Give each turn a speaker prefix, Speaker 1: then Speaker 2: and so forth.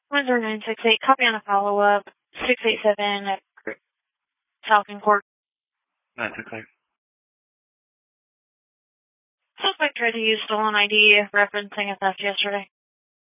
Speaker 1: 10968, copy on a follow-up, 687 at Falcon Court.
Speaker 2: 968.
Speaker 1: Suspect tried to use stolen ID referencing a theft yesterday.